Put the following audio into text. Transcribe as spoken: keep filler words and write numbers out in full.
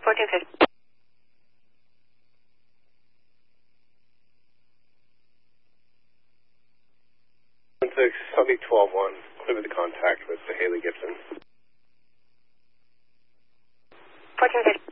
fourteen fifty. six, Sunny twelve one, clear with the contact with the Haley Gibson. fourteen fifty.